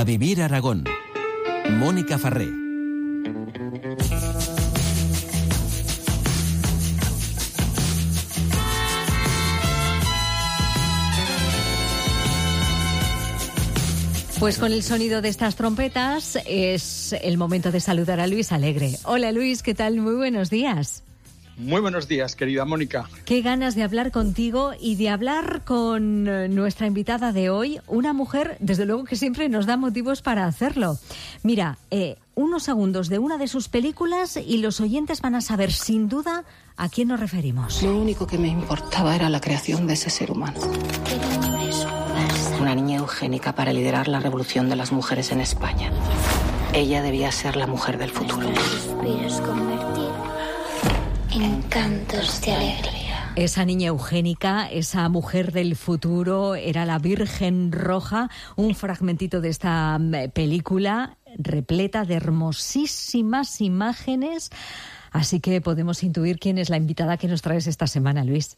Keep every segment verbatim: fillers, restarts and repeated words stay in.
A vivir Aragón. Mónica Farré. Pues con el sonido de estas trompetas es el momento de saludar a Luis Alegre. Hola Luis, ¿qué tal? Muy buenos días. Muy buenos días, querida Mónica. Qué ganas de hablar contigo y de hablar con nuestra invitada de hoy, una mujer, desde luego que siempre nos da motivos para hacerlo. Mira, eh, unos segundos de una de sus películas y los oyentes van a saber sin duda a quién nos referimos. Lo único que me importaba era la creación de ese ser humano. Una niña eugénica para liderar la revolución de las mujeres en España. Ella debía ser la mujer del futuro. Encantos de alegría. Esa niña eugénica, esa mujer del futuro, era la Virgen Roja, un fragmentito de esta película repleta de hermosísimas imágenes. Así que podemos intuir quién es la invitada que nos traes esta semana, Luis.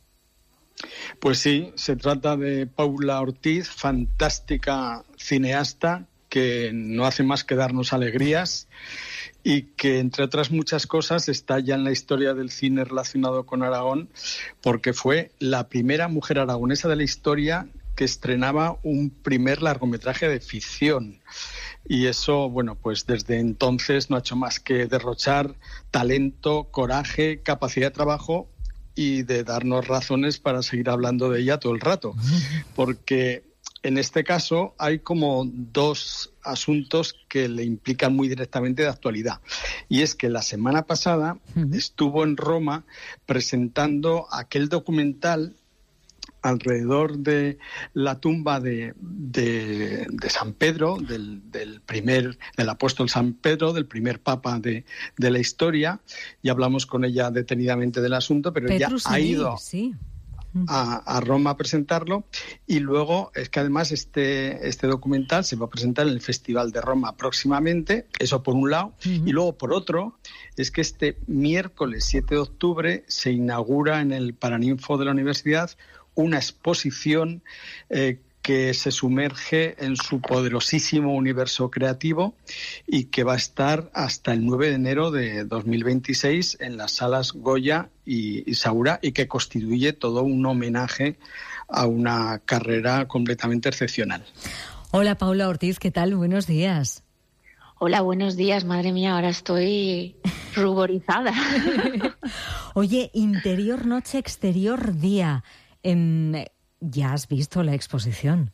Pues sí, se trata de Paula Ortiz, fantástica cineasta que no hace más que darnos alegrías y que, entre otras muchas cosas, está ya en la historia del cine relacionado con Aragón, porque fue la primera mujer aragonesa de la historia que estrenaba un primer largometraje de ficción. Y eso, bueno, pues desde entonces no ha hecho más que derrochar talento, coraje, capacidad de trabajo y de darnos razones para seguir hablando de ella todo el rato. Porque en este caso hay como dos asuntos que le implican muy directamente de actualidad. Y es que la semana pasada uh-huh. estuvo en Roma presentando aquel documental alrededor de la tumba de, de, de San Pedro, del, del primer del apóstol San Pedro, del primer papa de, de la historia, y hablamos con ella detenidamente del asunto, pero Petrus, ella ha ido sí. a, a Roma a presentarlo, y luego es que además este, este documental se va a presentar en el Festival de Roma próximamente, eso por un lado, uh-huh. y luego por otro es que este miércoles siete de octubre se inaugura en el Paraninfo de la Universidad una exposición eh, que se sumerge en su poderosísimo universo creativo y que va a estar hasta el nueve de enero de dos mil veintiséis en las salas Goya y, y Saura, y que constituye todo un homenaje a una carrera completamente excepcional. Hola Paula Ortiz, ¿qué tal? Buenos días. Hola, buenos días. Madre mía, ahora estoy ruborizada. Oye, interior noche, exterior día. En, ¿ya has visto la exposición?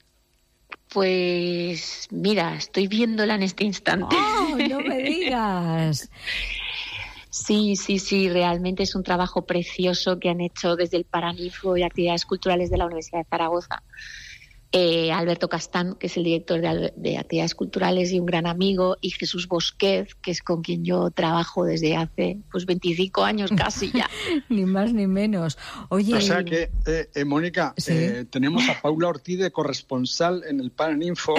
Pues mira, estoy viéndola en este instante. ¡Oh, no me digas! Sí, sí, sí, realmente es un trabajo precioso que han hecho desde el Paraninfo y Actividades Culturales de la Universidad de Zaragoza. Eh, Alberto Castán, que es el director de, de Actividades Culturales y un gran amigo, y Jesús Bosquez, que es con quien yo trabajo desde hace pues veinticinco años casi ya. Ni más ni menos. Oye, o sea que, eh, eh, Mónica, ¿sí? eh, tenemos a Paula Ortiz de corresponsal en el Paraninfo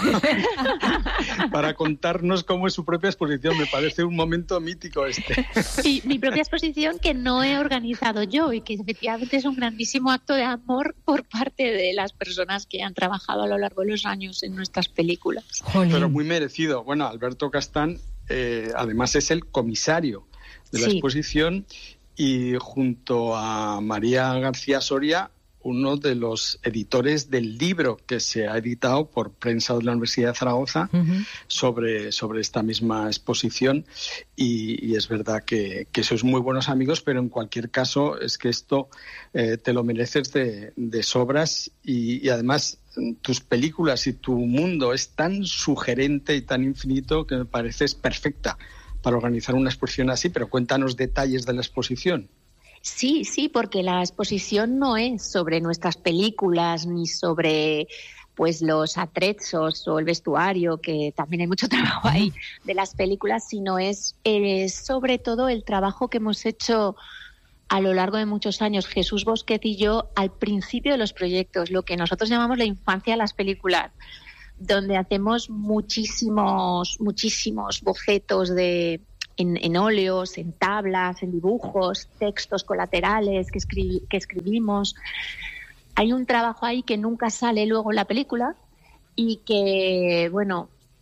para contarnos cómo es su propia exposición. Me parece un momento mítico este. Sí, mi propia exposición que no he organizado yo y que efectivamente es un grandísimo acto de amor por parte de las personas que han trabajado a lo largo de los años en nuestras películas. Jolín. Pero muy merecido. Bueno, Alberto Castán eh, además es el comisario de la sí. exposición, y junto a María García Soria, uno de los editores del libro que se ha editado por Prensa de la Universidad de Zaragoza uh-huh. sobre, sobre esta misma exposición, y, y es verdad que, que sois muy buenos amigos, pero en cualquier caso es que esto eh, te lo mereces de, de sobras, y, y además tus películas y tu mundo es tan sugerente y tan infinito que me pareces perfecta para organizar una exposición así. Pero cuéntanos detalles de la exposición. Sí, sí, porque la exposición no es sobre nuestras películas ni sobre pues los atrezos o el vestuario, que también hay mucho trabajo ahí de las películas, sino es, es sobre todo el trabajo que hemos hecho a lo largo de muchos años, Jesús Bosquez y yo, al principio de los proyectos, lo que nosotros llamamos la infancia de las películas, donde hacemos muchísimos, muchísimos bocetos de En, en óleos, en tablas, en dibujos, textos colaterales que, escribi- que escribimos. Hay un trabajo ahí que nunca sale luego en la película y que, bueno,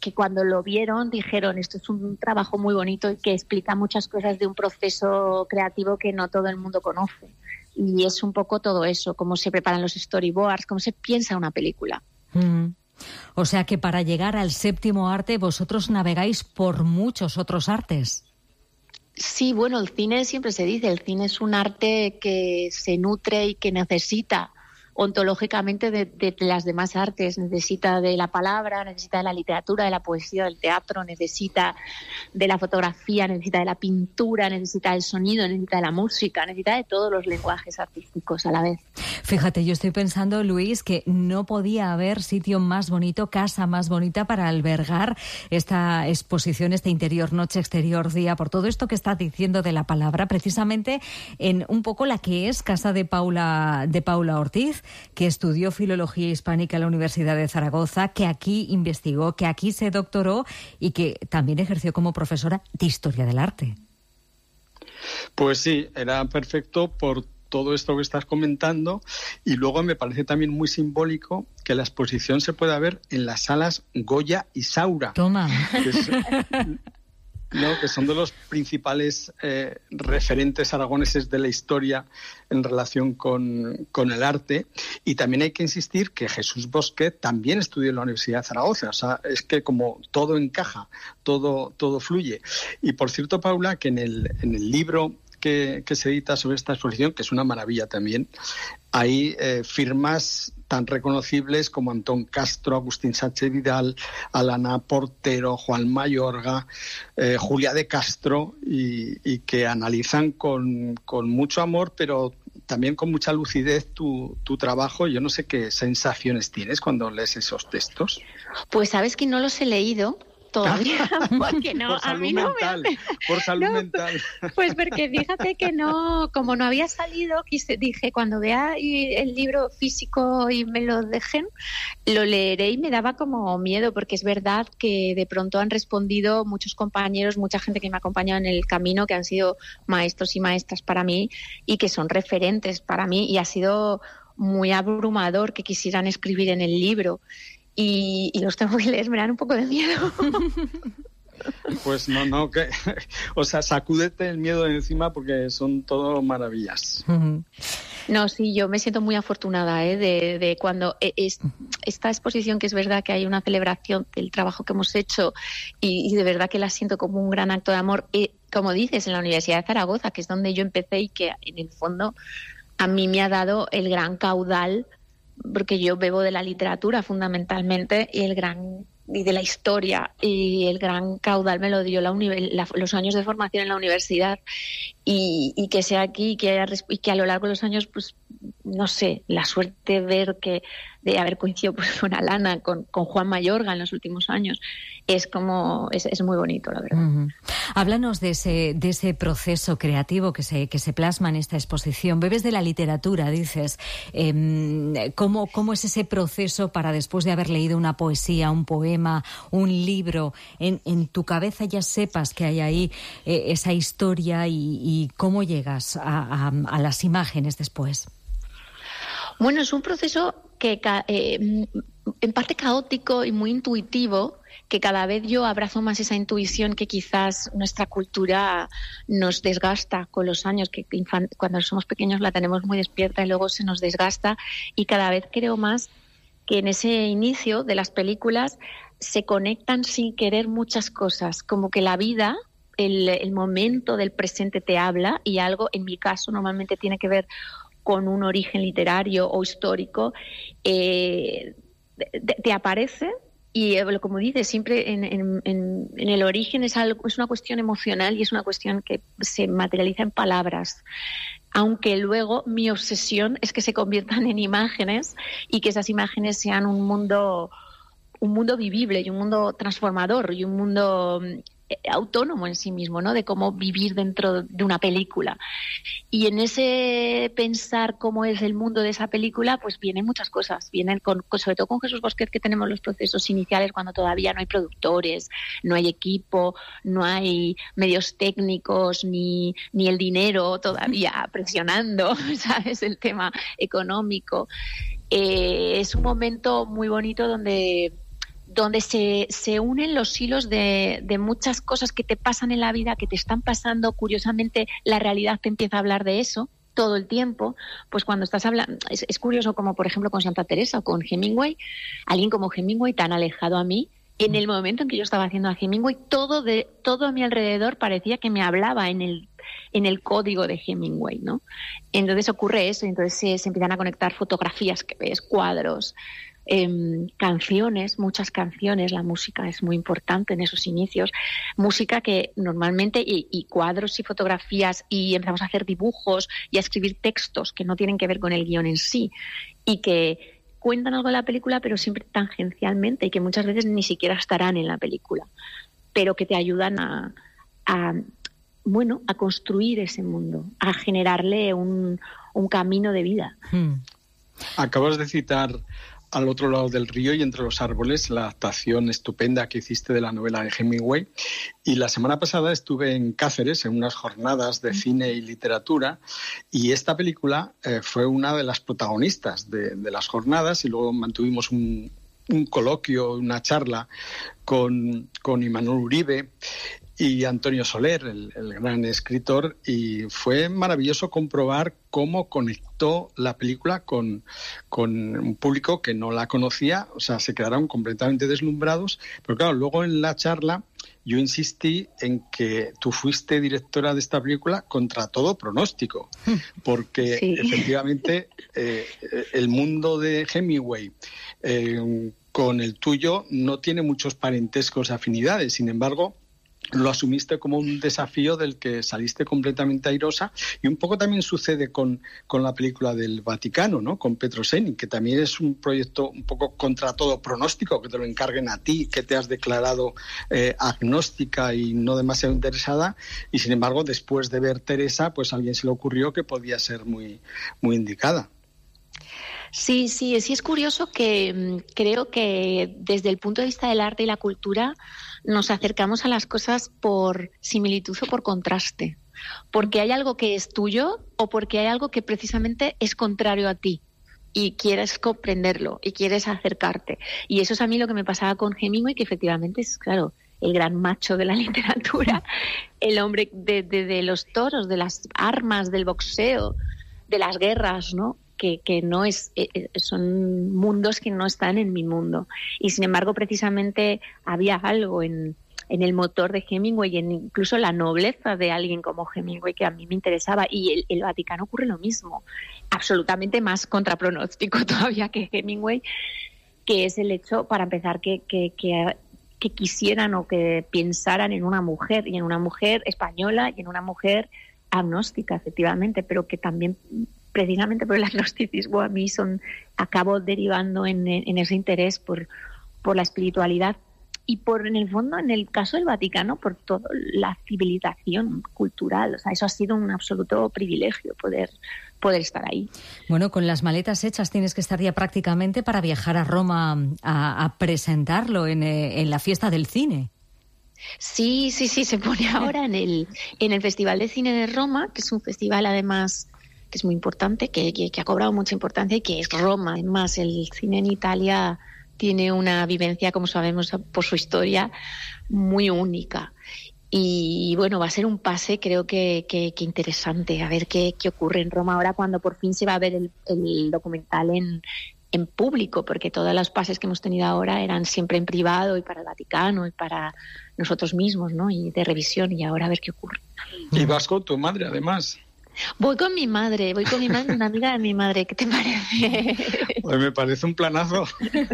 que cuando lo vieron dijeron, esto es un trabajo muy bonito y que explica muchas cosas de un proceso creativo que no todo el mundo conoce. Y es un poco todo eso, cómo se preparan los storyboards, cómo se piensa una película. Mm. O sea que para llegar al séptimo arte vosotros navegáis por muchos otros artes. Sí, bueno, el cine siempre se dice, el cine es un arte que se nutre y que necesita ontológicamente de, de las demás artes, necesita de la palabra, necesita de la literatura, de la poesía, del teatro, necesita de la fotografía, necesita de la pintura, necesita del sonido, necesita de la música, necesita de todos los lenguajes artísticos a la vez. Fíjate, yo estoy pensando, Luis, que no podía haber sitio más bonito, casa más bonita para albergar esta exposición, este interior, noche, exterior, día, por todo esto que estás diciendo de la palabra, precisamente en un poco la que es casa de Paula, de Paula Ortiz, que estudió Filología Hispánica en la Universidad de Zaragoza, que aquí investigó, que aquí se doctoró y que también ejerció como profesora de Historia del Arte. Pues sí, era perfecto por todo esto que estás comentando, y luego me parece también muy simbólico que la exposición se pueda ver en las salas Goya y Saura. Toma. Que es, no, que son de los principales eh, referentes aragoneses de la historia en relación con, con el arte. Y también hay que insistir que Jesús Bosquet también estudió en la Universidad de Zaragoza. O sea, es que como todo encaja, todo, todo fluye. Y por cierto, Paula, que en el, en el libro que, que se edita sobre esta exposición, que es una maravilla también, hay eh, firmas tan reconocibles como Antón Castro, Agustín Sánchez Vidal, Alana Portero, Juan Mayorga, eh, Julia de Castro, y, y que analizan con, con mucho amor, pero también con mucha lucidez tu, tu trabajo. Yo no sé qué sensaciones tienes cuando lees esos textos. Pues sabes que no los he leído todavía, porque no, por a salud mí no mental, me... por salud no, mental. Pues porque fíjate que no, como no había salido, quise, dije, cuando vea el libro físico y me lo dejen, lo leeré, y me daba como miedo, porque es verdad que de pronto han respondido muchos compañeros, mucha gente que me ha acompañado en el camino, que han sido maestros y maestras para mí y que son referentes para mí, y ha sido muy abrumador que quisieran escribir en el libro. Y, y los tengo que leer, me dan un poco de miedo. Pues no, no, que, o sea, sacúdete el miedo de encima, porque son todo maravillas. No, sí, yo me siento muy afortunada ¿eh? de, de cuando es, esta exposición, que es verdad que hay una celebración del trabajo que hemos hecho, y, y de verdad que la siento como un gran acto de amor, eh, como dices, en la Universidad de Zaragoza, que es donde yo empecé y que en el fondo a mí me ha dado el gran caudal, porque yo bebo de la literatura fundamentalmente, y el gran y de la historia, y el gran caudal me lo dio la, la los años de formación en la universidad, y, y que sea aquí y que, haya, y que a lo largo de los años, pues no sé, la suerte de ver que de haber coincidido pues, con Alana, con, con Juan Mayorga en los últimos años, es como es, es muy bonito, la verdad. Uh-huh. Háblanos de ese de ese proceso creativo que se que se plasma en esta exposición. Bebes de la literatura, dices. Eh, ¿cómo, ¿Cómo es ese proceso para, después de haber leído una poesía, un poema, un libro, en, en tu cabeza ya sepas que hay ahí eh, esa historia, y, y cómo llegas a, a, a las imágenes después? Bueno, es un proceso que eh, en parte caótico y muy intuitivo, que cada vez yo abrazo más esa intuición que quizás nuestra cultura nos desgasta con los años, que cuando somos pequeños la tenemos muy despierta y luego se nos desgasta, y cada vez creo más que en ese inicio de las películas se conectan sin querer muchas cosas, como que la vida, el, el momento del presente te habla, y algo, en mi caso, normalmente tiene que ver con un origen literario o histórico, eh, te, te aparece, y como dices, siempre en, en, en, en el origen es, algo, es una cuestión emocional, y es una cuestión que se materializa en palabras, aunque luego mi obsesión es que se conviertan en imágenes, y que esas imágenes sean un mundo, un mundo vivible, y un mundo transformador, y un mundo autónomo en sí mismo, ¿no? De cómo vivir dentro de una película. Y en ese pensar cómo es el mundo de esa película, pues vienen muchas cosas. Vienen con, sobre todo con Jesús Bosquet, que tenemos los procesos iniciales cuando todavía no hay productores, no hay equipo, no hay medios técnicos, ni, ni el dinero todavía presionando, ¿sabes? El tema económico. Eh, es un momento muy bonito donde donde se, se unen los hilos de, de muchas cosas que te pasan en la vida, que te están pasando. Curiosamente, la realidad te empieza a hablar de eso todo el tiempo. Pues cuando estás hablando, es, es curioso, como por ejemplo con Santa Teresa o con Hemingway, alguien como Hemingway tan alejado a mí, en el momento en que yo estaba haciendo a Hemingway, todo de todo a mi alrededor parecía que me hablaba en el en el código de Hemingway, ¿no? Entonces ocurre eso, entonces se, se empiezan a conectar fotografías que ves, cuadros, eh, canciones, muchas canciones. La música es muy importante en esos inicios, música que normalmente, y, y cuadros y fotografías, y empezamos a hacer dibujos y a escribir textos que no tienen que ver con el guión en sí, y que cuentan algo de la película, pero siempre tangencialmente, y que muchas veces ni siquiera estarán en la película, pero que te ayudan a, a bueno, a construir ese mundo, a generarle un, un camino de vida. Hmm. Acabas de citar Al otro lado del río y entre los árboles, la adaptación estupenda que hiciste de la novela de Hemingway. Y la semana pasada estuve en Cáceres en unas jornadas de cine y literatura, y esta película eh, fue una de las protagonistas de, de las jornadas, y luego mantuvimos un, un coloquio, una charla con, con Imanol Uribe y Antonio Soler, el, el gran escritor, y fue maravilloso comprobar cómo conectó la película con, con un público que no la conocía. O sea, se quedaron completamente deslumbrados. Pero claro, luego en la charla yo insistí en que tú fuiste directora de esta película contra todo pronóstico, porque sí, efectivamente eh, el mundo de Hemingway eh, con el tuyo no tiene muchos parentescos, afinidades. Sin embargo, lo asumiste como un desafío del que saliste completamente airosa, y un poco también sucede con, con la película del Vaticano, ¿no? Con Petroseni, que también es un proyecto un poco contra todo pronóstico, que te lo encarguen a ti, que te has declarado eh, agnóstica y no demasiado interesada, y sin embargo después de ver Teresa, pues a alguien se le ocurrió que podía ser muy, muy indicada. Sí, sí, sí, es curioso que creo que desde el punto de vista del arte y la cultura nos acercamos a las cosas por similitud o por contraste, porque hay algo que es tuyo o porque hay algo que precisamente es contrario a ti y quieres comprenderlo y quieres acercarte. Y eso es a mí lo que me pasaba con Hemingway, que efectivamente es, claro, el gran macho de la literatura, el hombre de, de, de los toros, de las armas, del boxeo, de las guerras, ¿no? Que, que no es, eh, son mundos que no están en mi mundo. Y sin embargo, precisamente había algo en, en el motor de Hemingway y en incluso la nobleza de alguien como Hemingway que a mí me interesaba. Y el, el Vaticano ocurre lo mismo, absolutamente más contrapronóstico todavía que Hemingway, que es el hecho, para empezar, que, que, que, que quisieran o que pensaran en una mujer, y en una mujer española y en una mujer agnóstica, efectivamente, pero que también, precisamente por el agnosticismo, a mí son acabo derivando en, en ese interés por, por la espiritualidad y por, en el fondo, en el caso del Vaticano, por toda la civilización cultural. O sea, eso ha sido un absoluto privilegio poder, poder estar ahí. Bueno, con las maletas hechas tienes que estar ya prácticamente para viajar a Roma a, a presentarlo en, en la fiesta del cine. Sí, sí, sí, se pone ahora en el, en el Festival de Cine de Roma, que es un festival además que es muy importante, que, que, que ha cobrado mucha importancia y que es Roma. Además, el cine en Italia tiene una vivencia, como sabemos por su historia, muy única. Y bueno, va a ser un pase, creo que, que, que interesante, a ver qué, qué ocurre en Roma ahora cuando por fin se va a ver el, el documental en, en público, porque todos los pases que hemos tenido ahora eran siempre en privado y para el Vaticano y para nosotros mismos, ¿no? Y de revisión, y ahora a ver qué ocurre. Y vas con tu madre, además. Voy con mi madre, voy con mi madre, una amiga de mi madre. ¿Qué te parece? Pues me parece un planazo.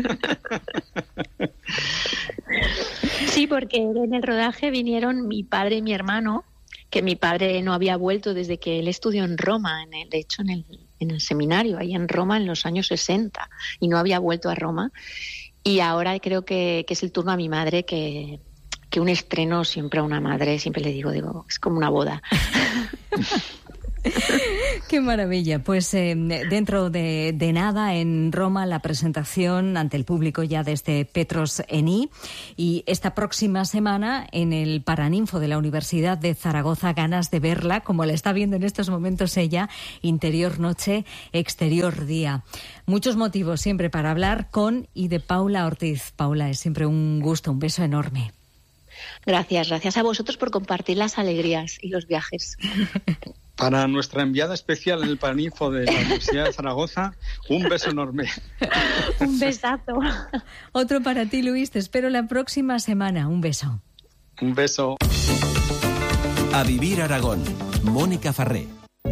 Sí, porque en el rodaje vinieron mi padre y mi hermano, que mi padre no había vuelto desde que él estudió en Roma, en el, de hecho en el, en el seminario, ahí en Roma en los años sesenta, y no había vuelto a Roma. Y ahora creo que, que es el turno a mi madre, que, que un estreno siempre a una madre, siempre le digo, digo, es como una boda. Qué maravilla. Pues eh, dentro de, de nada, en Roma, la presentación ante el público ya de este Petros Eni. Y esta próxima semana, en el Paraninfo de la Universidad de Zaragoza, ganas de verla, como la está viendo en estos momentos ella, interior noche, exterior día. Muchos motivos siempre para hablar con y de Paula Ortiz. Paula, es siempre un gusto, un beso enorme. Gracias, gracias a vosotros por compartir las alegrías y los viajes. Para nuestra enviada especial en el Paraninfo de la Universidad de Zaragoza, un beso enorme. Un besazo. Otro para ti, Luis. Te espero la próxima semana. Un beso. Un beso. A Vivir Aragón. Mónica Farré.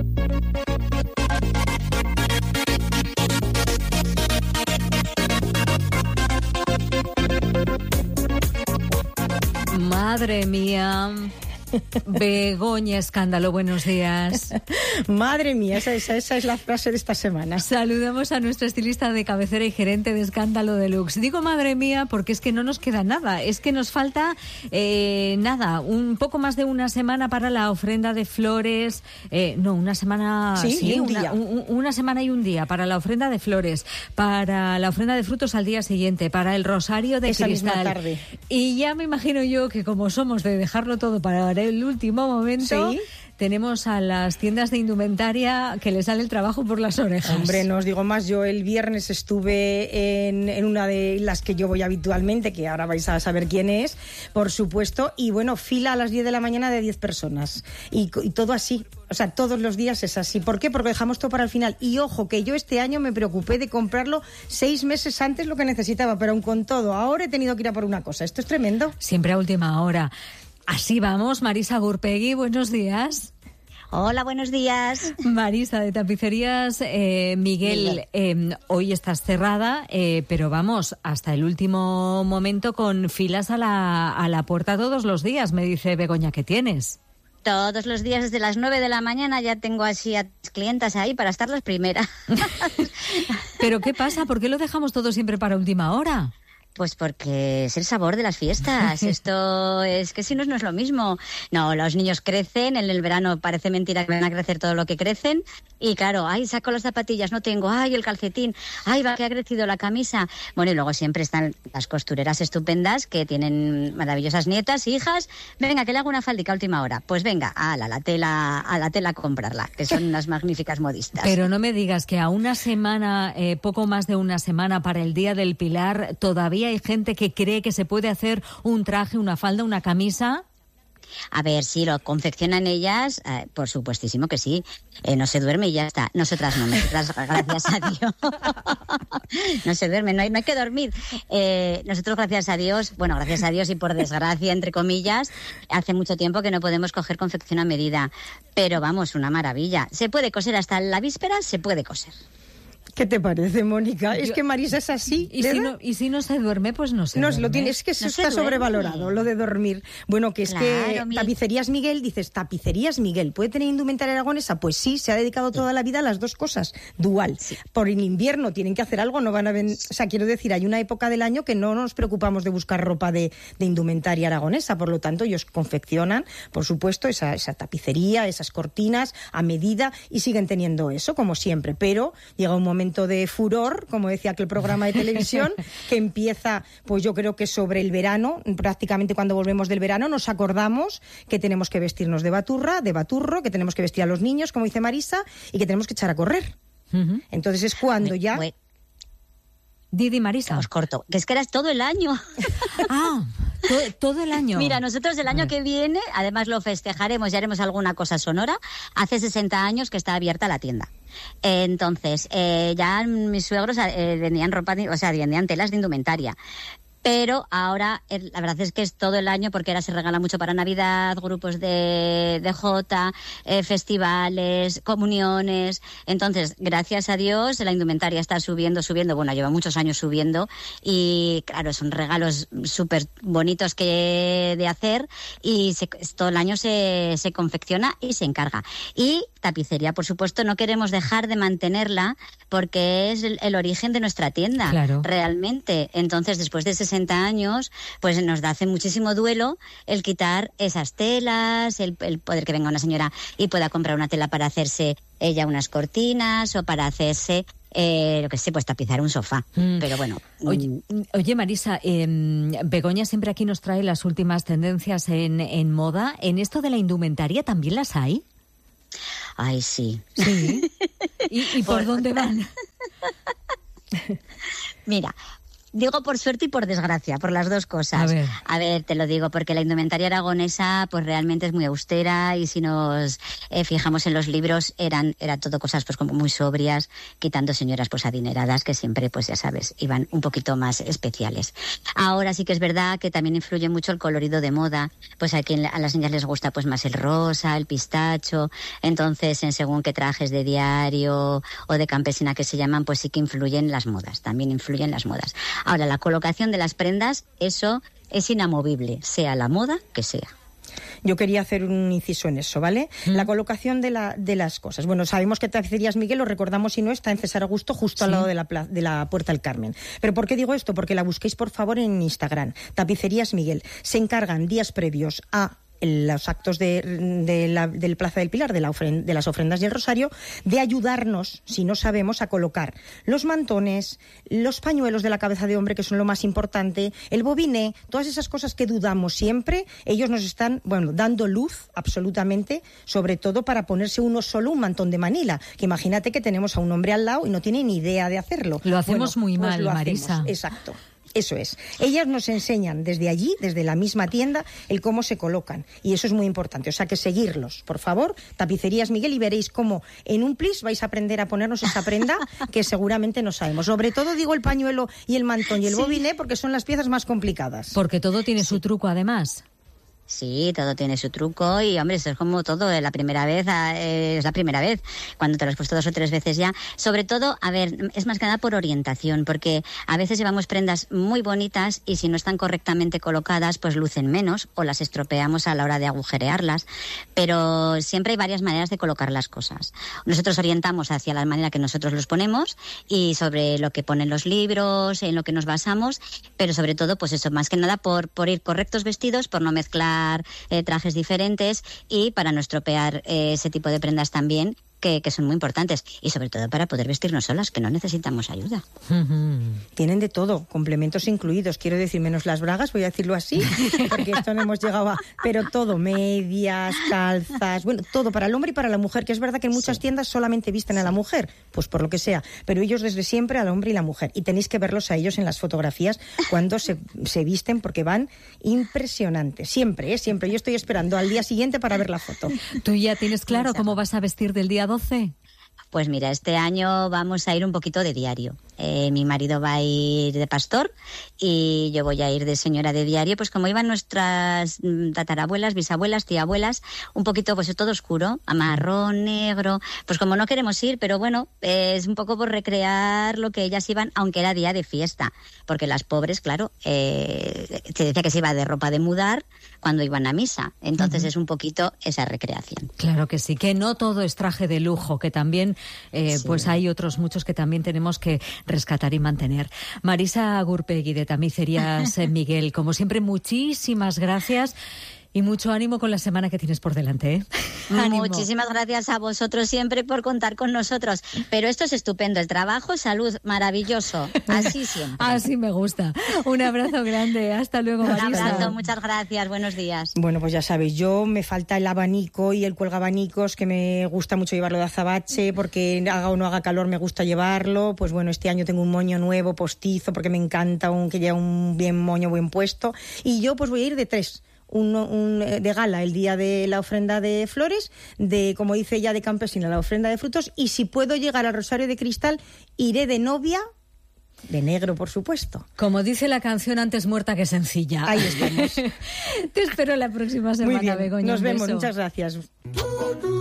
Madre mía. Begoña Escándalo, buenos días. Madre mía, esa, esa, esa es la frase de esta semana. Saludamos a nuestra estilista de cabecera y gerente de Escándalo Deluxe. Digo madre mía porque es que no nos queda nada, es que nos falta eh, nada, un poco más de una semana para la ofrenda de flores, eh, no, una semana, sí, sí y un una, día. un, una semana y un día para la ofrenda de flores, para la ofrenda de frutos al día siguiente, para el rosario de esa cristal. misma tarde. Y ya me imagino yo que como somos de dejarlo todo para el último momento, ¿sí? Tenemos a las tiendas de indumentaria que le sale el trabajo por las orejas. Hombre, no os digo más, yo el viernes estuve en, en una de las que yo voy habitualmente, que ahora vais a saber quién es, por supuesto, y bueno, fila a las diez de la mañana de diez personas, y, y todo así, o sea, todos los días es así. ¿Por qué? Porque dejamos todo para el final, y ojo, que yo este año me preocupé de comprarlo seis meses antes lo que necesitaba, pero aun con todo, ahora he tenido que ir a por una cosa, esto es tremendo. Siempre a última hora. Así vamos, Marisa Gurpegui, buenos días. Hola, buenos días. Marisa, de Tapicerías eh, Miguel, eh, hoy estás cerrada, eh, pero vamos, hasta el último momento con filas a la, a la puerta todos los días, me dice Begoña, ¿qué tienes? Todos los días desde las nueve de la mañana ya tengo así a las clientas ahí para estar las primeras. ¿Pero qué pasa? ¿Por qué lo dejamos todo siempre para última hora? Pues porque es el sabor de las fiestas. Esto es que si no, no es lo mismo. No, los niños crecen, en el verano parece mentira que van a crecer todo lo que crecen. Y claro, ay, saco las zapatillas, no tengo, ay, el calcetín, ay, va que ha crecido la camisa. Bueno, y luego siempre están las costureras estupendas que tienen maravillosas nietas, hijas. Venga, que le hago una faldica a última hora. Pues venga, a la, la tela, a la tela a comprarla, que son unas magníficas modistas. Pero no me digas que a una semana, eh, poco más de una semana para el Día del Pilar, todavía hay gente que cree que se puede hacer un traje, una falda, una camisa. A ver, si lo confeccionan ellas, eh, por supuestísimo que sí. Eh, no se duerme y ya está. Nosotras no, nosotras, gracias a Dios. No se duerme, no hay, no hay que dormir. Eh, nosotros, gracias a Dios, bueno, gracias a Dios y por desgracia, entre comillas, hace mucho tiempo que no podemos coger confección a medida. Pero vamos, una maravilla. Se puede coser hasta la víspera, se puede coser. ¿Qué te parece, Mónica? Es Yo, que Marisa es así. Y si, no, y si no se duerme, pues no se no, duerme. Lo tiene, es que eso no está sobrevalorado, lo de dormir. Bueno, que es claro, que mi... Tapicerías Miguel, dices, Tapicerías Miguel, ¿puede tener indumentaria aragonesa? Pues sí, se ha dedicado toda la vida a las dos cosas, dual. Sí. Por el invierno tienen que hacer algo, no van a ven... O sea, quiero decir, hay una época del año que no nos preocupamos de buscar ropa de, de indumentaria aragonesa, por lo tanto, ellos confeccionan, por supuesto, esa, esa tapicería, esas cortinas a medida y siguen teniendo eso, como siempre. Pero llega un momento de furor, como decía aquel programa de televisión, que empieza, pues yo creo que sobre el verano, prácticamente cuando volvemos del verano, nos acordamos que tenemos que vestirnos de baturra, de baturro, que tenemos que vestir a los niños, como dice Marisa, y que tenemos que echar a correr. Uh-huh. Entonces es cuando ya... Bueno. Didi, Marisa. Os corto, que es que era todo el año. Ah, todo, todo el año. Mira, nosotros el año ah. que viene, además lo festejaremos y haremos alguna cosa sonora, hace sesenta años que está abierta la tienda. Entonces, eh, ya mis suegros eh, vendían ropa, o sea, vendían telas de indumentaria. Pero ahora la verdad es que es todo el año porque ahora se regala mucho para Navidad, grupos de, de Jota, eh, festivales, comuniones. Entonces, gracias a Dios, la indumentaria está subiendo, subiendo. Bueno, lleva muchos años subiendo y claro, son regalos súper bonitos que de hacer y se, todo el año se, se confecciona y se encarga. Y tapicería, por supuesto, no queremos dejar de mantenerla porque es el, el origen de nuestra tienda, claro. Realmente. Entonces, después de sesenta años, pues nos da hace muchísimo duelo el quitar esas telas, el, el poder que venga una señora y pueda comprar una tela para hacerse ella unas cortinas o para hacerse, eh, lo que sé, pues tapizar un sofá. Mm. Pero bueno. Oye, mm. oye Marisa, eh, Begoña siempre aquí nos trae las últimas tendencias en, en moda. ¿En esto de la indumentaria también las hay? Ay, sí. ¿Sí? ¿Y, y por, por dónde van? Mira, digo por suerte y por desgracia, por las dos cosas. A ver. A ver, te lo digo, porque la indumentaria aragonesa pues realmente es muy austera y si nos eh, fijamos en los libros eran era todo cosas pues como muy sobrias, quitando señoras pues adineradas que siempre pues ya sabes, iban un poquito más especiales. Ahora sí que es verdad que también influye mucho el colorido de moda, pues a quien a las niñas les gusta pues más el rosa, el pistacho, entonces en según qué trajes de diario o de campesina que se llaman, pues sí que influyen las modas, también influyen las modas. Ahora, la colocación de las prendas, eso es inamovible, sea la moda que sea. Yo quería hacer un inciso en eso, ¿vale? Mm. La colocación de, la, de las cosas. Bueno, sabemos que Tapicerías Miguel, lo recordamos si no, está en César Augusto, justo sí. al lado de la, de la Puerta del Carmen. ¿Pero por qué digo esto? Porque la busquéis, por favor, en Instagram. Tapicerías Miguel. Se encargan días previos a los actos de, de la, del Plaza del Pilar, de, la ofrenda, de las ofrendas y el rosario, de ayudarnos, si no sabemos, a colocar los mantones, los pañuelos de la cabeza de hombre, que son lo más importante, el bobiné, todas esas cosas que dudamos siempre, ellos nos están, bueno, dando luz, absolutamente, sobre todo para ponerse uno solo un mantón de Manila, que imagínate que tenemos a un hombre al lado y no tiene ni idea de hacerlo. Lo hacemos bueno, muy pues mal, Marisa. Hacemos, exacto. Eso es. Ellas nos enseñan desde allí, desde la misma tienda, el cómo se colocan. Y eso es muy importante. O sea que seguirlos, por favor. Tapicerías Miguel, y veréis cómo en un plis vais a aprender a ponernos esta prenda que seguramente no sabemos. Sobre todo digo el pañuelo y el mantón y el sí. bobiné porque son las piezas más complicadas. Porque todo tiene sí. su truco además. Sí, todo tiene su truco y, hombre, eso es como todo, la primera vez eh, es la primera vez, cuando te lo has puesto dos o tres veces ya. Sobre todo, a ver, es más que nada por orientación, porque a veces llevamos prendas muy bonitas y si no están correctamente colocadas, pues lucen menos o las estropeamos a la hora de agujerearlas, pero siempre hay varias maneras de colocar las cosas. Nosotros orientamos hacia la manera que nosotros los ponemos y sobre lo que ponen los libros, en lo que nos basamos, pero sobre todo, pues eso, más que nada por, por ir correctos vestidos, por no mezclar Eh, trajes diferentes y para no estropear eh, ese tipo de prendas también que, que son muy importantes y sobre todo para poder vestirnos solas, que no necesitamos ayuda. Tienen de todo, complementos incluidos, quiero decir, menos las bragas, voy a decirlo así, porque esto no hemos llegado a... Pero todo, medias, calzas, bueno, todo para el hombre y para la mujer, que es verdad que en muchas sí. tiendas solamente visten a la mujer, pues por lo que sea, pero ellos desde siempre al hombre y la mujer, y tenéis que verlos a ellos en las fotografías cuando se, se visten, porque van impresionantes, siempre, ¿eh? Siempre. Yo estoy esperando al día siguiente para ver la foto. ¿Tú ya tienes claro cómo vas a vestir del día doce? Pues mira, este año vamos a ir un poquito de diario. Eh, mi marido va a ir de pastor y yo voy a ir de señora de diario, pues como iban nuestras tatarabuelas, bisabuelas, tiabuelas, un poquito pues todo oscuro, a marrón, negro, pues como no queremos ir, pero bueno, eh, es un poco por recrear lo que ellas iban, aunque era día de fiesta, porque las pobres, claro, eh, se decía que se iba de ropa de mudar cuando iban a misa, entonces uh-huh. es un poquito esa recreación. Claro que sí, que no todo es traje de lujo, que también eh, sí. pues hay otros muchos que también tenemos que rescatar y mantener. Marisa Gurpegui de Tapicerías Miguel, como siempre, muchísimas gracias y mucho ánimo con la semana que tienes por delante, ¿eh? Muchísimas gracias a vosotros siempre por contar con nosotros. Pero esto es estupendo, el trabajo, salud, maravilloso. Así siempre. Así me gusta. Un abrazo grande. Hasta luego, Marisa. Un abrazo, muchas gracias. Buenos días. Bueno, pues ya sabéis, yo me falta el abanico y el cuelgabanicos, que me gusta mucho llevarlo de azabache, porque haga o no haga calor me gusta llevarlo. Pues bueno, este año tengo un moño nuevo, postizo, porque me encanta un que lleva un bien moño bien puesto. Y yo pues voy a ir de tres. Un, un de gala el día de la ofrenda de flores, de, como dice ella, de campesina, la ofrenda de frutos, y si puedo llegar al Rosario de Cristal, iré de novia, de negro, por supuesto. Como dice la canción, antes muerta que sencilla. Ahí estamos. Te espero la próxima semana, Muy bien. Begoña. Nos vemos, muchas gracias.